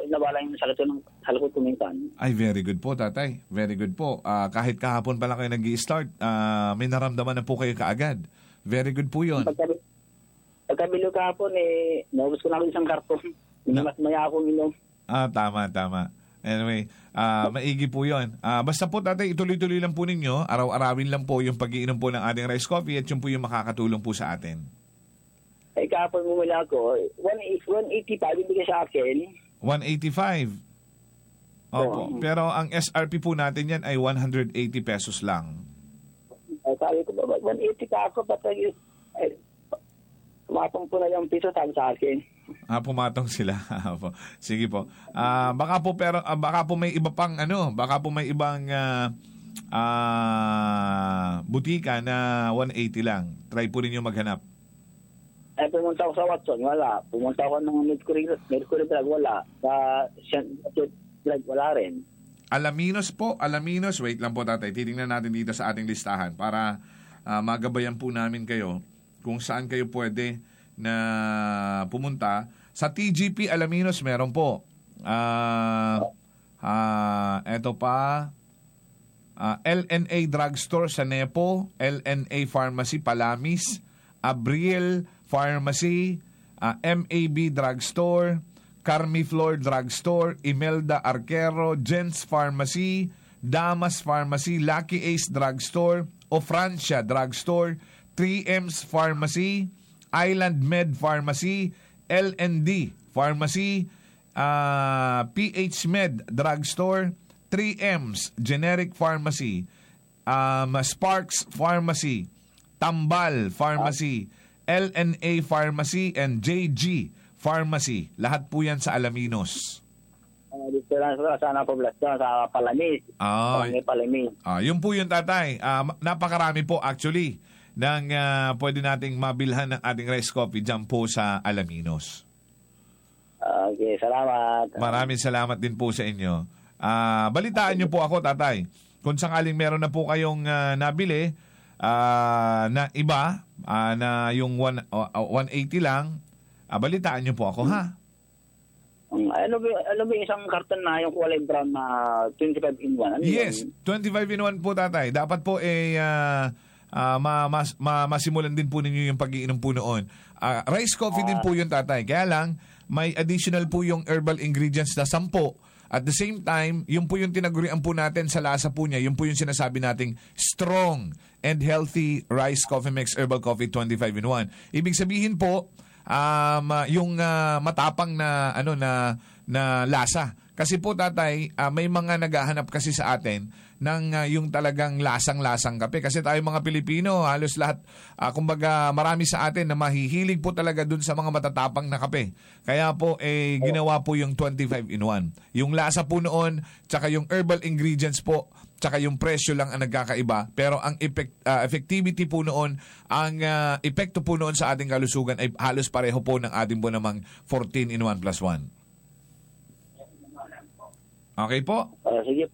nawala yung sakit ng halukot ko minsan. Ay, very good po, tatay. Very good po. Kahit kahapon pa lang kayo nag-i-start, may naramdaman na po kayo kaagad. Very good po yun. Pagkabilo kahapon, naubos ko na ako isang karton. Mas maya akong inom. Tama. Anyway, maigi po yun. Basta po, tatay, ituloy-tuloy lang po ninyo. Araw-arawin lang po yung pag-iinom po ng ating rice coffee at yun po yung makakatulong po sa atin. Kahapon mumula ako, 185 ibigay sa akin. 185? Opo. Pero ang SRP po natin yan ay 180 pesos lang. Sabi ko, 180 ka ako, patay. Tumatong po na yung piso sabi sa akin. Pumatong sila. Sige po. Baka po may iba pang baka po may ibang butika na 180 lang. Try po ninyo maghanap. Pumunta ako sa Watson, wala. Pumunta ako ng Mercury Drug, wala. Sa Drug, wala rin. Alaminos, wait lang po tatay. Titingnan natin dito sa ating listahan para magabayan po namin kayo kung saan kayo pwede na pumunta. Sa TGP Alaminos meron po. Eto pa. LNA Drugstore sa Nepo, LNA Pharmacy Palamis, Abriel Pharmacy, MAB Drugstore, Carmiflor Drugstore, Imelda Arquero, Gents Pharmacy, Damas Pharmacy, Lucky Ace Drugstore, Ofrancia Drugstore, 3M's Pharmacy, Island Med Pharmacy, LND Pharmacy, PH Med Drugstore, 3M's Generic Pharmacy, Sparks Pharmacy, Tambal Pharmacy, LNA Pharmacy, and JG Pharmacy. Lahat po yan sa Alaminos. Dito lang sa poblasyon, sa Palamis. Palamis. Yun po yung tatay. Napakarami po actually ng pwede nating mabilhan ng ating rice coffee dyan po sa Alaminos. Okay, salamat. Maraming salamat din po sa inyo. Balitaan nyo po ako, tatay. Kung sakaling meron na po kayong nabili na iba na yung 180 lang, balitaan nyo po ako, ha? Ano ba isang karton na yung kulay brown na 25 in 1? Yes, 25 in 1 po, tatay. Dapat po masimulan din po ninyo yung pag-iinom po noon. Rice coffee din po yun, tatay. Kaya lang, may additional po yung herbal ingredients na 10. At the same time, yun po yung tinagurian po natin sa lasa po niya. Yun po yung sinasabi nating strong and healthy rice coffee mix herbal coffee 25 in 1. Ibig sabihin po, yung matapang na na lasa. Kasi po, tatay, may mga naghahanap kasi sa atin ng yung talagang lasang-lasang kape. Kasi tayo mga Pilipino, halos lahat, kumbaga marami sa atin na mahihilig po talaga dun sa mga matatapang na kape. Kaya po, ginawa po yung 25 in 1. Yung lasa po noon, tsaka yung herbal ingredients po, tsaka yung presyo lang ang nagkakaiba. Pero ang effectivity po noon, ang epekto po noon sa ating kalusugan ay halos pareho po ng ating po namang 14 in 1 plus 1. Okay po? Sige.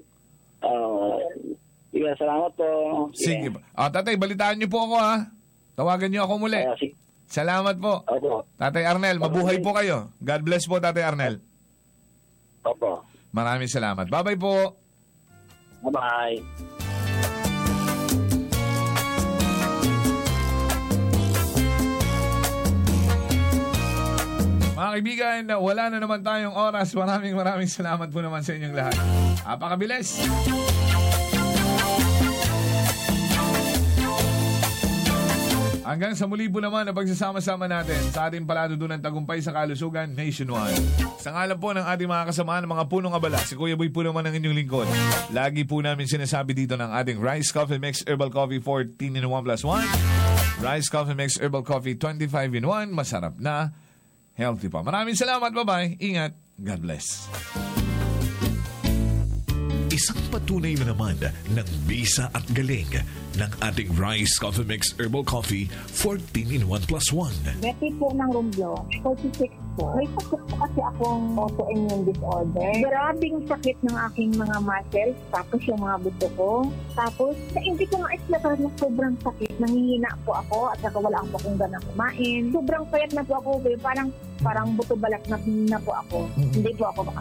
Salamat po. Sige. Tatay, balitaan niyo po ako, ha? Tawagan niyo ako muli. Salamat po. Opo. Tatay Arnel, mabuhay po kayo. God bless po, Tatay Arnel. Opo. Maraming salamat. Bye-bye po. Bye-bye. Mga kaibigan, wala na naman tayong oras. Maraming salamat po naman sa inyong lahat. Apakabilis! Hanggang sa muli po naman na pagsasama-sama natin sa ating palatuntunan tagumpay sa kalusugan nationwide. Sa ngalan po ng ating mga kasamaan, mga punong abala, si Kuya Boy po naman ang inyong lingkod. Lagi po namin sinasabi dito ng ating Rice Coffee Mix Herbal Coffee 14 in 1 plus 1. Rice Coffee Mix Herbal Coffee 25 in 1. Masarap na. Healthy pa. Maraming salamat. Bye-bye. Ingat. God bless. Isang patunay na naman ng bisa at galing ng ating Rice Coffee Mix Herbal Coffee 14 in 1 plus 1. Betty po ng Romblon, 46 po. May sakit po kasi akong autoimmune disorder. Grabing sakit ng aking mga muscles, tapos yung mga buto ko. Tapos, hindi ko ma-explain na sobrang sakit. Nangihina po ako at saka wala po akong ganang kumain. Sobrang payat na po ako. Parang buto balat na po ako. Hindi po ako